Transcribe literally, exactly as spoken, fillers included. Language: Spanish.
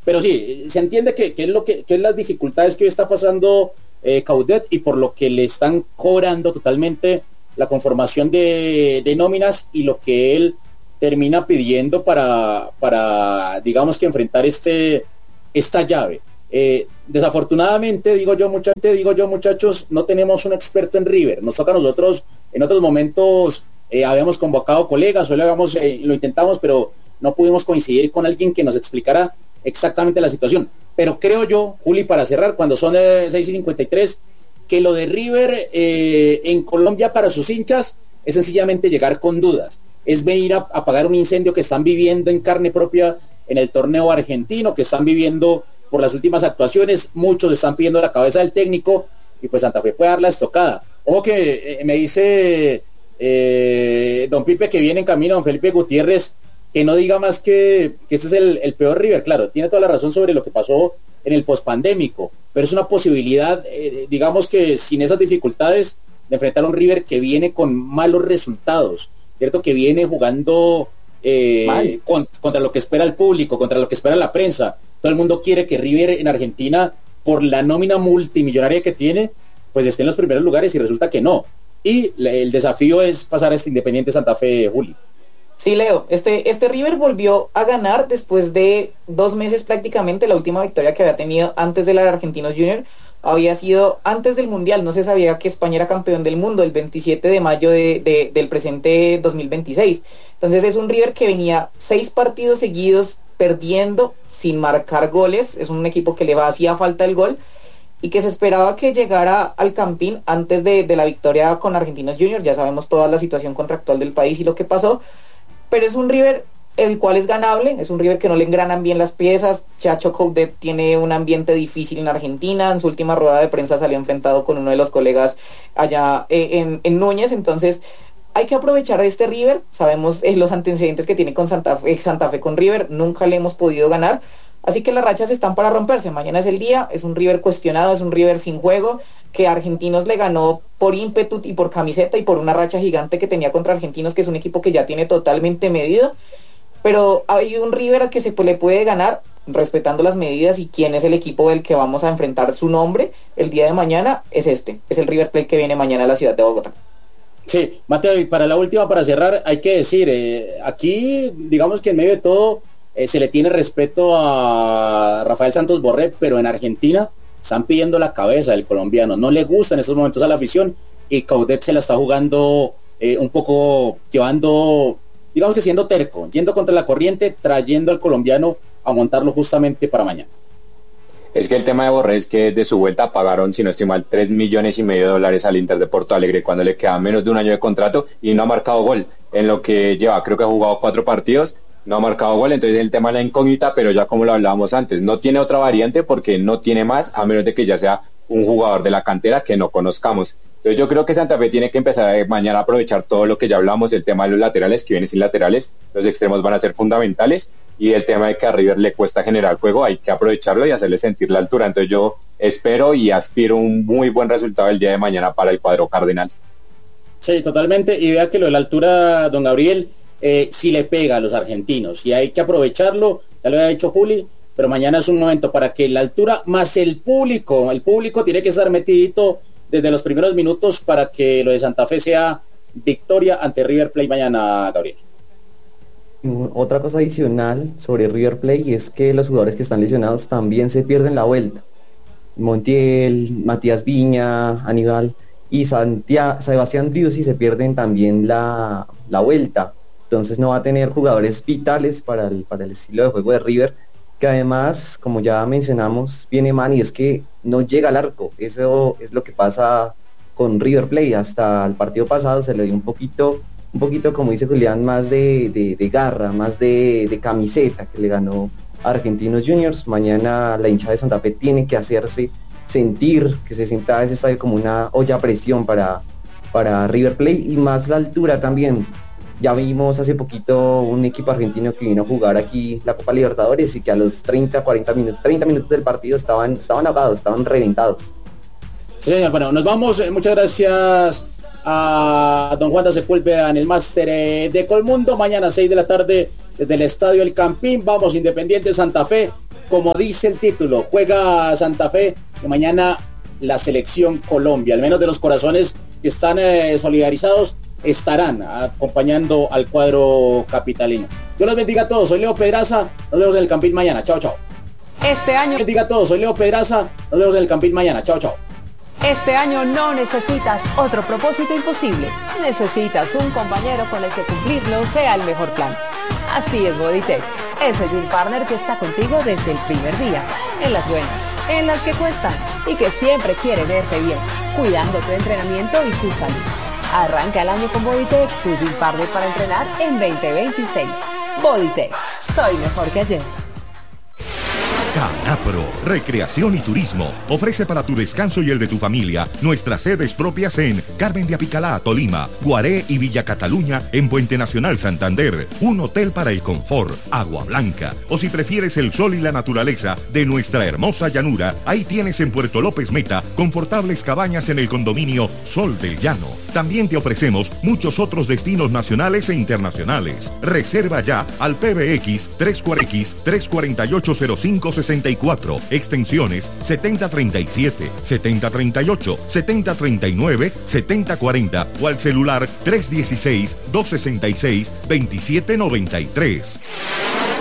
pero sí, se entiende que, que es lo que, que es las dificultades que hoy está pasando eh, Coudet, y por lo que le están cobrando totalmente la conformación de, de nóminas y lo que él termina pidiendo para, para digamos que enfrentar este esta llave. Eh, desafortunadamente, digo yo, mucha, digo yo, muchachos, no tenemos un experto en River. Nos toca a nosotros, en otros momentos eh, habíamos convocado colegas, hoy lo, habíamos, eh, lo intentamos, pero no pudimos coincidir con alguien que nos explicara exactamente la situación. Pero creo yo, Juli, para cerrar, cuando son eh, seis y cincuenta y tres, que lo de River eh, en Colombia para sus hinchas es sencillamente llegar con dudas, es venir a apagar un incendio que están viviendo en carne propia en el torneo argentino, que están viviendo por las últimas actuaciones. Muchos están pidiendo la cabeza del técnico y pues Santa Fe puede dar la estocada. Ojo que eh, me dice eh, don Pipe que viene en camino, don Felipe Gutiérrez, que no diga más que, que este es el, el peor River. Claro, tiene toda la razón sobre lo que pasó en el pospandémico, pero es una posibilidad, eh, digamos que sin esas dificultades, de enfrentar a un River que viene con malos resultados, ¿cierto? Que viene jugando eh, con, contra lo que espera el público, contra lo que espera la prensa. Todo el mundo quiere que River en Argentina, por la nómina multimillonaria que tiene, pues esté en los primeros lugares, y resulta que no. Y el desafío es pasar a este Independiente Santa Fe, Juli. Sí, Leo, este, este River volvió a ganar después de dos meses prácticamente. La última victoria que había tenido antes de la de Argentinos Junior había sido antes del Mundial. No se sabía que España era campeón del mundo el veintisiete de mayo de, de, del presente dos mil veintiséis. Entonces es un River que venía seis partidos seguidos perdiendo sin marcar goles. Es un equipo que le va hacía falta el gol y que se esperaba que llegara al Campín antes de, de la victoria con Argentinos Junior. Ya sabemos toda la situación contractual del país y lo que pasó, pero es un River el cual es ganable, es un River que no le engranan bien las piezas. Chacho Coudet tiene un ambiente difícil en Argentina. En su última rueda de prensa salió enfrentado con uno de los colegas allá eh, en, en Núñez. Entonces hay que aprovechar a este River. Sabemos eh, los antecedentes que tiene con Santa Fe, Santa Fe con River, nunca le hemos podido ganar, así que las rachas están para romperse. Mañana es el día. Es un River cuestionado, es un River sin juego, que Argentinos le ganó por ímpetu y por camiseta y por una racha gigante que tenía contra Argentinos, que es un equipo que ya tiene totalmente medido. Pero hay un River al que se le puede ganar respetando las medidas, y quién es el equipo del que vamos a enfrentar su nombre el día de mañana es este, es el River Plate que viene mañana a la ciudad de Bogotá. Sí, Mateo, y para la última, para cerrar, hay que decir, eh, aquí digamos que en medio de todo eh, se le tiene respeto a Rafael Santos Borré, pero en Argentina están pidiendo la cabeza del colombiano, no le gusta en estos momentos a la afición, y Coudet se la está jugando eh, un poco, llevando, digamos que siendo terco, yendo contra la corriente, trayendo al colombiano a montarlo justamente para mañana. Es que el tema de Borré es que de su vuelta pagaron, si no estoy mal, tres millones y medio de dólares al Inter de Porto Alegre cuando le queda menos de un año de contrato y no ha marcado gol en lo que lleva. Creo que ha jugado cuatro partidos, no ha marcado gol. Entonces el tema de la incógnita, pero ya como lo hablábamos antes, no tiene otra variante porque no tiene más, a menos de que ya sea un jugador de la cantera que no conozcamos. Entonces yo creo que Santa Fe tiene que empezar a, mañana a aprovechar todo lo que ya hablamos, el tema de los laterales, que vienen sin laterales, los extremos van a ser fundamentales, y el tema de que a River le cuesta generar juego, hay que aprovecharlo y hacerle sentir la altura. Entonces yo espero y aspiro un muy buen resultado el día de mañana para el cuadro cardenal. Sí, totalmente, y vea que lo de la altura, don Gabriel, eh, sí le pega a los argentinos, y hay que aprovecharlo, ya lo había dicho Juli, pero mañana es un momento para que la altura más el público, el público tiene que estar metidito desde los primeros minutos para que lo de Santa Fe sea victoria ante River Plate mañana, Gabriel. Otra cosa adicional sobre River Plate es que los jugadores que están lesionados también se pierden la vuelta. Montiel, Matías Viña, Aníbal y Santia, Sebastián Driussi se pierden también la, la vuelta. Entonces no va a tener jugadores vitales para el, para el estilo de juego de River, que además, como ya mencionamos, viene mal, y es que no llega al arco. Eso es lo que pasa con River Plate. Hasta el partido pasado se le dio un poquito, un poquito como dice Julián, más de, de, de garra, más de, de camiseta, que le ganó a Argentinos Juniors. Mañana la hinchada de Santa Fe tiene que hacerse sentir, que se sienta ese estadio como una olla a presión para, para River Plate, y más la altura también. Ya vimos hace poquito un equipo argentino que vino a jugar aquí la Copa Libertadores y que a los treinta, cuarenta minutos, treinta minutos del partido estaban, estaban ahogados, estaban reventados. Sí, bueno, nos vamos. Muchas gracias a don Juan da Sepúlveda en el máster de Colmundo. Mañana a seis de la tarde desde el Estadio El Campín. Vamos, Independiente Santa Fe. como dice el título, juega Santa Fe y mañana la selección Colombia, al menos de los corazones que están eh, solidarizados, estarán acompañando al cuadro capitalino. Dios los bendiga a todos, soy Leo Pedraza, nos vemos en el Campín mañana, chao, chao. Este año... Bendiga a todos, soy Leo Pedraza, nos vemos en el Campín mañana, chao, chao. Este año no necesitas otro propósito imposible, necesitas un compañero con el que cumplirlo sea el mejor plan. Así es Bodytech, ese Gym Partner que está contigo desde el primer día, en las buenas, en las que cuestan y que siempre quiere verte bien, cuidando tu entrenamiento y tu salud. Arranca el año con Bodytech, tu Gym Partner para entrenar en veinte veintiséis. Bodytech, soy mejor que ayer. Canapro, Recreación y Turismo, ofrece para tu descanso y el de tu familia nuestras sedes propias en Carmen de Apicalá, Tolima, Guaré y Villa Cataluña en Puente Nacional, Santander, un hotel para el confort, agua blanca, o si prefieres el sol y la naturaleza de nuestra hermosa llanura, ahí tienes en Puerto López Meta confortables cabañas en el condominio Sol del Llano. También te ofrecemos muchos otros destinos nacionales e internacionales. Reserva ya al P B X tres cuatro X tres cuatro ocho cero cinco sesenta y cuatro, extensiones setenta treinta y siete, setenta treinta y ocho, setenta treinta y nueve, setenta cuarenta o al celular tres uno seis, dos seis seis, dos siete nueve tres.